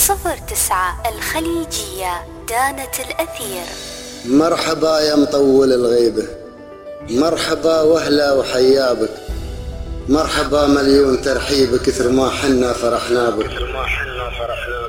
09 الخليجية دانة الأثير. مرحبا يا مطول الغيبة، مرحبا وهلا وحيابك، مرحبا مليون ترحيب كثر ما حنا فرحنا بك.